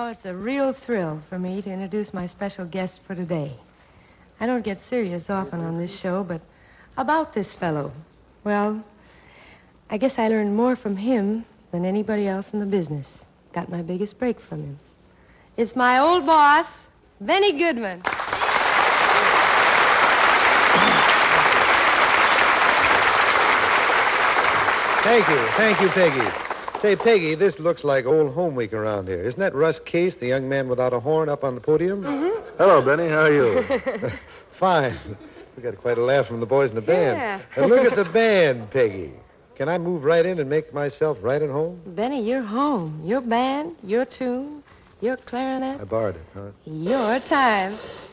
Now, it's a real thrill for me to introduce my special guest for today. I don't get serious often on this show, but about this fellow, well, I guess I learned more from him than anybody else in the business. Got my biggest break from him. It's my old boss, Benny Goodman. Thank you, Peggy. Say, Peggy, this looks like old home week around here. Isn't that Russ Case, the young man without a horn, up on the podium? Mm-hmm. Hello, Benny. How are you? Fine. We got quite a laugh from the boys in the band. Yeah. And look at the band, Peggy. Can I move right in and make myself right at home? Benny, you're home. Your band, your tune, your clarinet, I borrowed it, huh? your time.